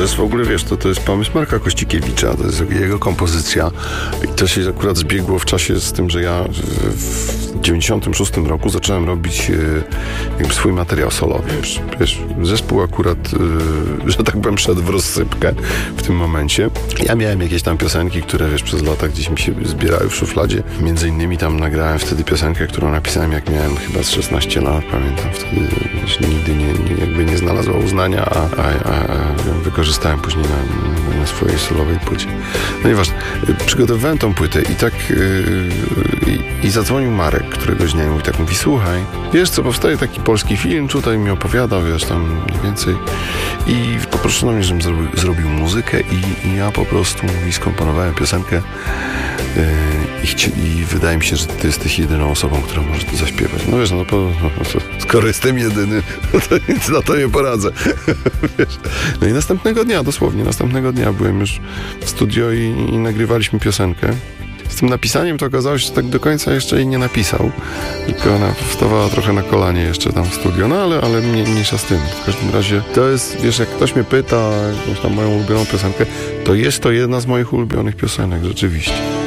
jest w ogóle, wiesz, to jest pomysł Marka Kościkiewicza, to jest jego kompozycja i to się akurat zbiegło w czasie z tym, że ja w 96 roku zacząłem robić jakby swój materiał solowy. Wiesz, zespół akurat, że tak powiem, szedł w rozsypkę w tym momencie. Ja miałem jakieś tam piosenki, które, wiesz, przez lata gdzieś mi się zbierały w szufladzie. Między innymi tam nagrałem wtedy piosenkę, którą napisałem, jak miałem chyba z 16 lat, pamiętam wtedy, wiesz, nigdy nie znalazła uznania, a wykorzystałem później na swojej solowej płycie. No nieważne. Przygotowywałem tą płytę i tak i zadzwonił Marek któregoś dnia i mówi, słuchaj, wiesz co, powstaje taki polski film, tutaj mi opowiadał, wiesz, tam mniej więcej i poproszono mnie, żebym zrobił muzykę i ja po prostu skomponowałem piosenkę i wydaje mi się, że ty jesteś jedyną osobą, która może to zaśpiewać. No wiesz, skoro jestem jedyny, to nic na to nie poradzę. Wiesz. No i następnego dnia byłem już w studio i nagrywaliśmy piosenkę. Z tym napisaniem to okazało się, że tak do końca jeszcze jej nie napisał, tylko ona wstawała trochę na kolanie jeszcze tam w studio, no ale mniejsza z tym. W każdym razie to jest, wiesz, jak ktoś mnie pyta jakąś tam moją ulubioną piosenkę, to jest to jedna z moich ulubionych piosenek, rzeczywiście.